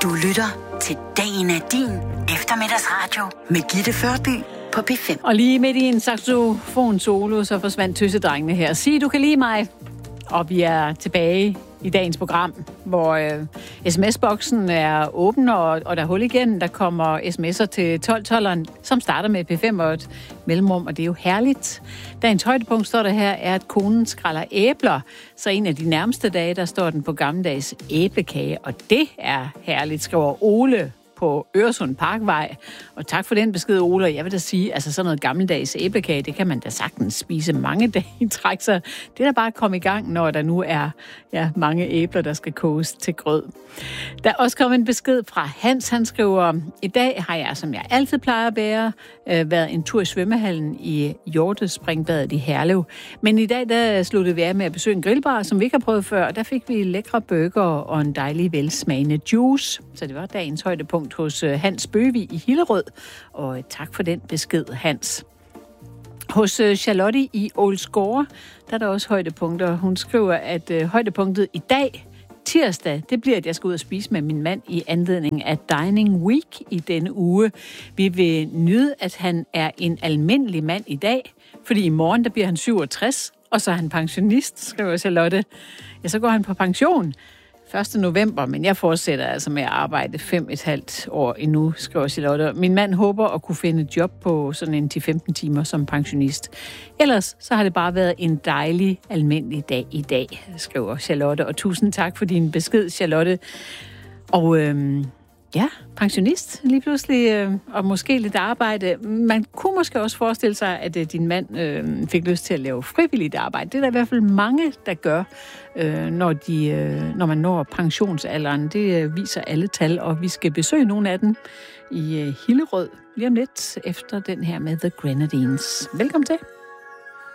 Du lytter til Dagen er din eftermiddagsradio med Gitte Førby på P5. Og lige midt i en saxofon solo, så forsvandt tøsedrengene her. Sig, du kan lide mig. Og vi er tilbage i dagens program, hvor sms-boksen er åben, og der er hul igen. Der kommer sms'er til 12-12'eren, som starter med P5 og et mellemrum, og det er jo herligt. Dagens højdepunkt, står der her, er, at konen skræller æbler. Så en af de nærmeste dage, der står den på gammeldags æblekage, og det er herligt, skriver Ole på Øresund Parkvej. Og tak for den besked, Ole. Jeg vil da sige, altså sådan noget gammeldags æblekage, det kan man da sagtens spise mange dage i træk. Så det er da bare at komme i gang, når der nu er mange æbler, der skal koges til grød. Der er også kommet en besked fra Hans. Han skriver, i dag har jeg, som jeg altid plejer at bære, været en tur i svømmehallen i Hjortespringbadet i Herlev. Men i dag, der sluttede vi af med at besøge en grillbar, som vi ikke har prøvet før. Der fik vi lækre burger og en dejlig velsmagende juice. Så det var dagens højdepunkt hos Hans Bøvig i Hillerød. Og tak for den besked, Hans. Hos Charlotte i Ålsgårde, der er der også højdepunkter. Hun skriver, at højdepunktet i dag, tirsdag, det bliver, at jeg skal ud og spise med min mand i anledning af Dining Week i denne uge. Vi vil nyde, at han er en almindelig mand i dag, fordi i morgen, der bliver han 67, og så er han pensionist, skriver Charlotte. Ja, så går han på pension 1. november, men jeg fortsætter altså med at arbejde 5,5 år endnu, skriver Charlotte. Min mand håber at kunne finde et job på sådan en 10-15 timer som pensionist. Ellers så har det bare været en dejlig, almindelig dag i dag, skriver Charlotte. Og tusind tak for din besked, Charlotte. Og pensionist lige pludselig, og måske lidt arbejde. Man kunne måske også forestille sig, at din mand fik lyst til at lave frivilligt arbejde. Det er der i hvert fald mange, der gør, når man når pensionsalderen. Det viser alle tal, og vi skal besøge nogle af dem i Hillerød lige om lidt efter den her med The Grenadines. Velkommen til.